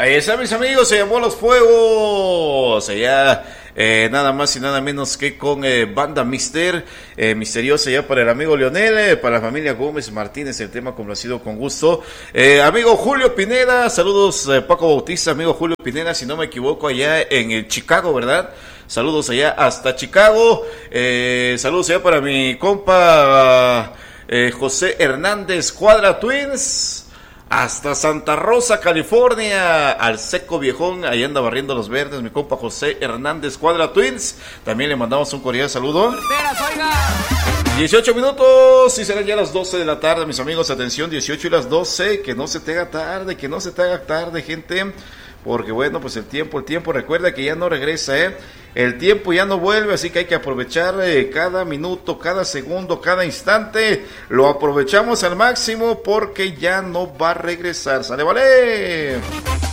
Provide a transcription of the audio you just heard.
Ahí está, mis amigos, se llamó Los Fuegos. Allá, nada más y nada menos que con Banda Misteriosa, ya para el amigo Leonel, para la familia Gómez Martínez, el tema complacido con gusto. Amigo Julio Pineda, saludos, Paco Bautista, amigo Julio Pineda, si no me equivoco, allá en el Chicago, ¿verdad? Saludos allá hasta Chicago. Saludos allá para mi compa José Hernández Cuadra Twins. Hasta Santa Rosa, California, al Seco Viejón, ahí anda barriendo los verdes, mi compa José Hernández Cuadra Twins. También le mandamos un cordial saludo. 18 minutos y serán ya las 12 de la tarde, mis amigos. Atención, 18 y las 12, que no se te haga tarde, gente. Porque bueno, pues el tiempo, recuerda que ya no regresa, el tiempo ya no vuelve, así que hay que aprovechar cada minuto, cada segundo, cada instante, lo aprovechamos al máximo porque ya no va a regresar, ¿sale? ¡Vale!